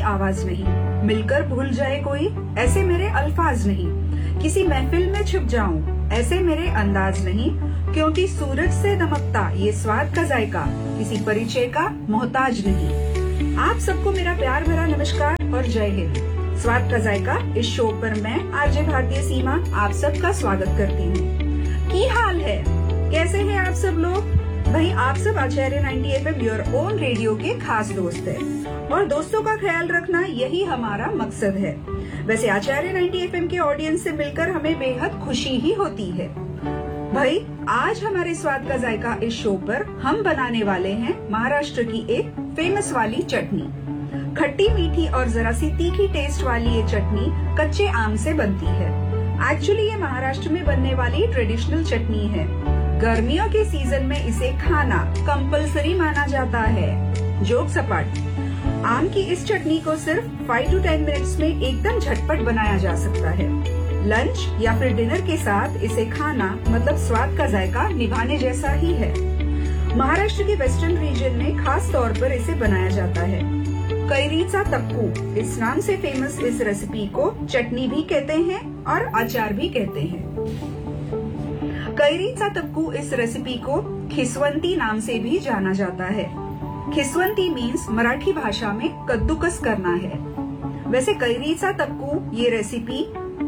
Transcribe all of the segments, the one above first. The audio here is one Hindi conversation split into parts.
आवाज नहीं, मिलकर भूल जाए कोई ऐसे मेरे अल्फाज नहीं, किसी महफिल में छुप जाऊं ऐसे मेरे अंदाज नहीं, क्योंकि सूरज से दमकता ये स्वाद का जायका किसी परिचय का मोहताज नहीं। आप सबको मेरा प्यार भरा नमस्कार और जय हिंद। स्वाद का जायका इस शो पर मैं आरजे भारतीय सीमा आप सबका स्वागत करती हूँ। की हाल है, कैसे हैं आप सब लोग? भाई आप सब आचार्य 90 FM योर ओन रेडियो के खास दोस्त हैं और दोस्तों का ख्याल रखना यही हमारा मकसद है। वैसे आचार्य 90 FM के ऑडियंस से मिलकर हमें बेहद खुशी ही होती है। भाई आज हमारे स्वाद का जायका इस शो पर हम बनाने वाले हैं महाराष्ट्र की एक फेमस वाली चटनी। खट्टी मीठी और जरा सी तीखी टेस्ट वाली ये चटनी कच्चे आम से बनती है। एक्चुअली ये महाराष्ट्र में बनने वाली ट्रेडिशनल चटनी है। गर्मियों के सीजन में इसे खाना कंपलसरी माना जाता है। जोक सपाट, आम की इस चटनी को सिर्फ 5 to 10 मिनट्स में एकदम झटपट बनाया जा सकता है। लंच या फिर डिनर के साथ इसे खाना मतलब स्वाद का जायका निभाने जैसा ही है। महाराष्ट्र के वेस्टर्न रीजन में खास तौर पर इसे बनाया जाता है। कैरीचा तक्कू इस नाम से फेमस इस रेसिपी को चटनी भी कहते हैं और अचार भी कहते हैं। कैरीचा तक्कू इस रेसिपी को खिसवंती नाम से भी जाना जाता है। खिसवंती मीन्स मराठी भाषा में कद्दूकस करना है। वैसे कैरीचा तक्कू ये रेसिपी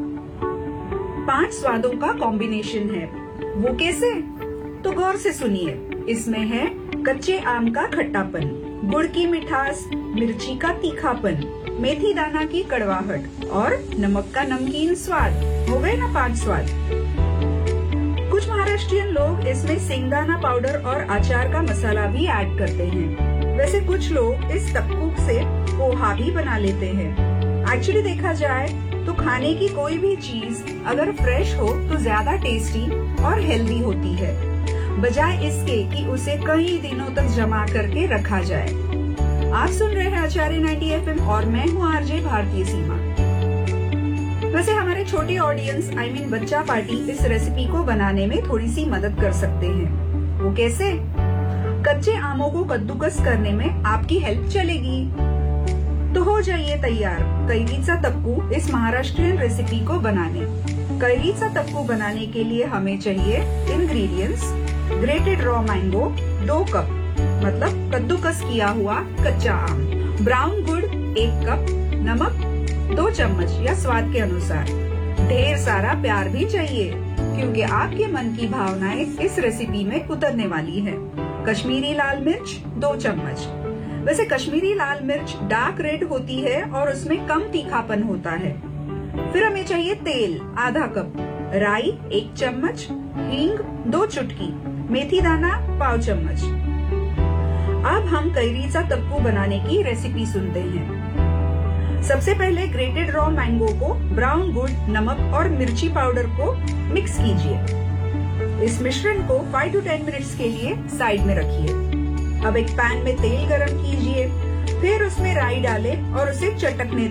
5 स्वादों का कॉम्बिनेशन है। वो कैसे? तो गौर से सुनिए। इसमें है कच्चे आम का खट्टापन, गुड़ की मिठास, मिर्ची का तीखापन, मेथी दाना की कड़वाहट और नमक का नमकीन स्वाद। हो गए ना 5 स्वाद। कुछ महाराष्ट्रियन लोग इसमें सिंगदाना पाउडर और अचार का मसाला भी ऐड करते हैं। वैसे कुछ लोग इस तक्कू से पोहा भी बना लेते हैं। एक्चुअली देखा जाए तो खाने की कोई भी चीज अगर फ्रेश हो तो ज्यादा टेस्टी और हेल्दी होती है, बजाय इसके कि उसे कई दिनों तक जमा करके रखा जाए। आप सुन रहे हैं आचार्य 90 FM और मैं हूँ आरजे भारतीय सीमा। वैसे हमारे छोटे ऑडियंस बच्चा पार्टी इस रेसिपी को बनाने में थोड़ी सी मदद कर सकते हैं। वो कैसे? कच्चे आमों को कद्दूकस करने में आपकी हेल्प चलेगी। तो हो जाइए तैयार कैरीचा तक्कू इस महाराष्ट्रियन रेसिपी को बनाने। कैरीचा तक्कू बनाने के लिए हमें चाहिए ingredients: grated raw mango 2 cup मतलब कद्दूकस किया हुआ कच्चा आम, ब्राउन गुड़ 1 कप, नमक 2 चम्मच या स्वाद के अनुसार। ढेर सारा प्यार भी चाहिए क्योंकि आपके मन की भावनाएं इस रेसिपी में उतरने वाली है। कश्मीरी लाल मिर्च 2 चम्मच। वैसे कश्मीरी लाल मिर्च डार्क रेड होती है और उसमें कम तीखापन होता है। फिर हमें चाहिए तेल आधा कप, राई 1 चम्मच, हींग 2 चुटकी, मेथी दाना पाव चम्मच। अब हम कैरीचा तक्कू बनाने की रेसिपी सुनते हैं। सबसे पहले ग्रेटेड रॉ मैंगो को ब्राउन गुड़, नमक और मिर्ची पाउडर को मिक्स कीजिए। इस मिश्रण को 5 to 10 मिनट्स के लिए साइड में रखिए। अब एक पैन में तेल गरम कीजिए, फिर उसमें राई डालें और उसे चटकने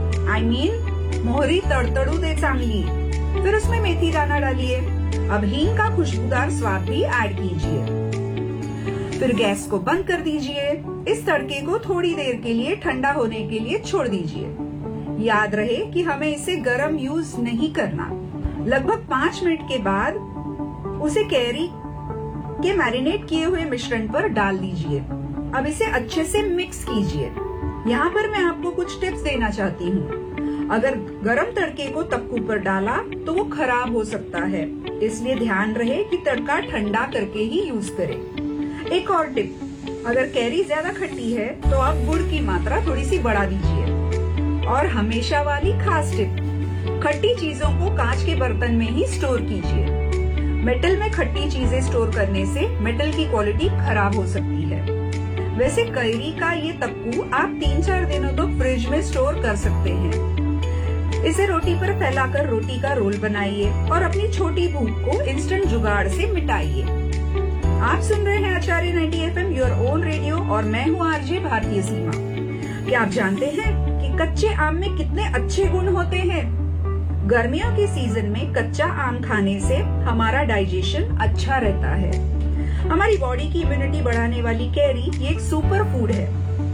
दें। मोहरी तड़तड़ू दे चांगली। फिर उसमें मेथी दाना डालिए। अब हींग का खुशबूदार स्वाद भी ऐड कीजिए। फिर गैस को बंद कर दीजिए। इस तड़के को थोड़ी देर के लिए ठंडा होने के लिए छोड़ दीजिए। याद रहे कि हमें इसे गरम यूज नहीं करना। लगभग 5 मिनट के बाद उसे कैरी के मैरिनेट किए हुए मिश्रण पर डाल दीजिए। अब इसे अच्छे से मिक्स कीजिए। यहाँ पर मैं आपको कुछ टिप्स देना चाहती हूँ। अगर गरम तड़के को तक्कू पर डाला तो वो खराब हो सकता है, इसलिए ध्यान रहे कि तड़का ठंडा करके ही यूज करें। एक और टिप, अगर कैरी ज्यादा खट्टी है तो आप गुड़ की मात्रा थोड़ी सी बढ़ा दीजिए। और हमेशा वाली खास टिप, खट्टी चीजों को कांच के बर्तन में ही स्टोर कीजिए। मेटल में खट्टी चीजें स्टोर करने से मेटल की क्वालिटी खराब हो सकती है। वैसे कैरी का ये तक्कू आप 3-4 दिनों तक फ्रिज में स्टोर कर सकते हैं। इसे रोटी पर फैलाकर रोटी का रोल बनाइए और अपनी छोटी भूख को इंस्टेंट जुगाड़ से मिटाइए। आप सुन रहे हैं आचार्य 90 FM योर ओन रेडियो और मैं हूँ आरजे भारतीय सीमा। क्या आप जानते हैं कि कच्चे आम में कितने अच्छे गुण होते हैं? गर्मियों के सीजन में कच्चा आम खाने से हमारा डाइजेशन अच्छा रहता है। हमारी बॉडी की इम्यूनिटी बढ़ाने वाली कैरी ये एक सुपर फूड है।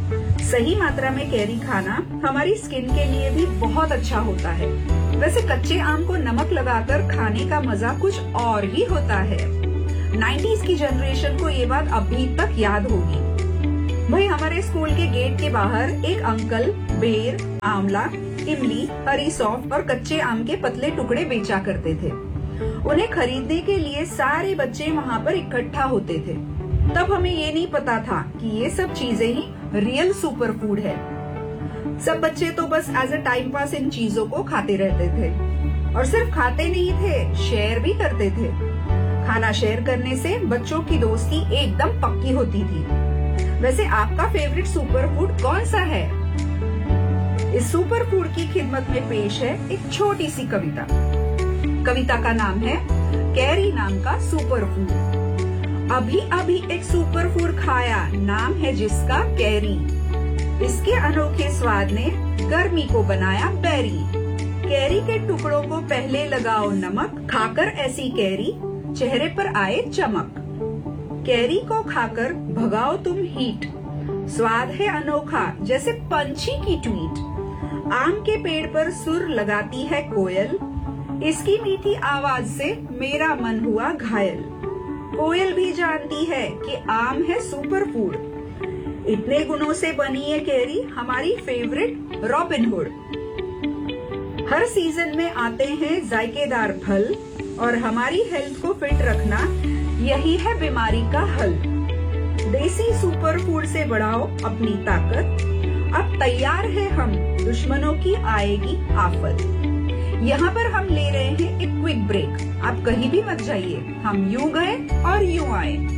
सही मात्रा में कैरी खाना हमारी स्किन के लिए भी बहुत अच्छा होता है। वैसे कच्चे आम को नमक लगाकर खाने का मजा कुछ और ही होता है। 90s की जनरेशन को ये बात अभी तक याद होगी। वही हमारे स्कूल के गेट के बाहर एक अंकल बेर, आंवला, इमली, हरी सौंफ और कच्चे आम के पतले टुकड़े बेचा करते थे। उन्हें खरीदने के लिए सारे बच्चे वहाँ पर इकट्ठा होते थे। तब हमें ये नहीं पता था कि ये सब चीजें ही रियल सुपर फूड है। सब बच्चे तो बस एज अ टाइम पास इन चीजों को खाते रहते थे, और सिर्फ खाते नहीं थे, शेयर भी करते थे। खाना शेयर करने से बच्चों की दोस्ती एकदम पक्की होती थी। वैसे आपका फेवरेट सुपर फूड कौन सा है? इस सुपर फूड की खिदमत में पेश है एक छोटी सी कविता। कविता का नाम है कैरी नाम का सुपर फूड। अभी अभी एक सुपर फूड खाया, नाम है जिसका कैरी। इसके अनोखे स्वाद ने गर्मी को बनाया बैरी। कैरी के टुकड़ों को पहले लगाओ नमक, खाकर ऐसी कैरी चेहरे पर आए चमक। कैरी को खाकर भगाओ तुम हीट, स्वाद है अनोखा जैसे पंछी की ट्वीट। आम के पेड़ पर सुर लगाती है कोयल, इसकी मीठी आवाज से मेरा मन हुआ घायल। कोयल भी जानती है कि आम है सुपर फूड। इतने गुणों से बनी है कैरी हमारी फेवरेट रॉबिन हुड। हर सीजन में आते हैं जायकेदार फल, और हमारी हेल्थ को फिट रखना यही है बीमारी का हल। देसी सुपर फूड से बढ़ाओ अपनी ताकत, अब तैयार है हम, दुश्मनों की आएगी आफत। यहाँ पर हम ले रहे हैं एक क्विक ब्रेक। आप कहीं भी मत जाइए, हम यूं गए और यूं आए।